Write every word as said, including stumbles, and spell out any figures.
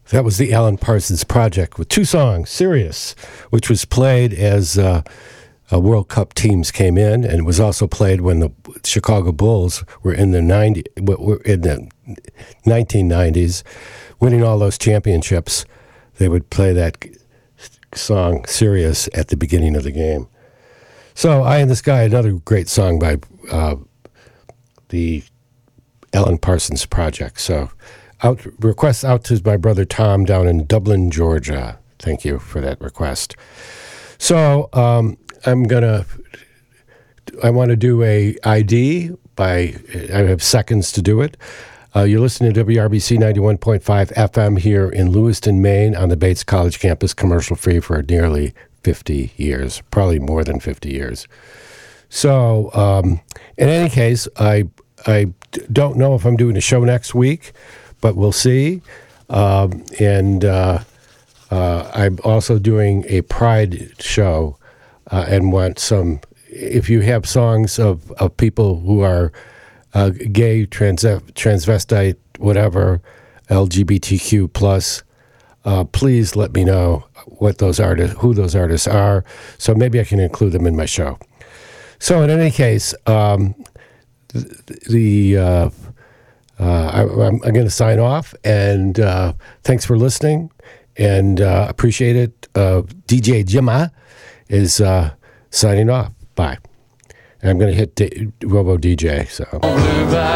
That was the Alan Parsons Project with two songs, Sirius, which was played as uh, uh, World Cup teams came in, and it was also played when the Chicago Bulls were in the ninety, were in the nineteen nineties, winning all those championships. They would play that song, Sirius, at the beginning of the game. So, I and This Guy, another great song by uh, the Alan Parsons Project. So, out requests out to my brother Tom down in Dublin, Georgia. Thank you for that request. So, um, I'm going to, I want to do a I D by, I have seconds to do it. Uh, you're listening to W R B C ninety-one point five F M here in Lewiston, Maine, on the Bates College campus, commercial-free for nearly fifty years, probably more than fifty years. So, um, in any case, I I don't know if I'm doing a show next week, but we'll see. Um, and uh, uh, I'm also doing a Pride show uh, and want some, if you have songs of, of people who are uh, gay, trans, transvestite, whatever, L G B T Q plus, uh, please let me know what those artists, who those artists are, so maybe I can include them in my show. So in any case, um, the, the uh, uh, I, I'm, I'm going to sign off, and uh, thanks for listening, and uh, appreciate it. Uh, D J Jimma is uh, signing off. Bye. And I'm going to hit D- Robo D J. So.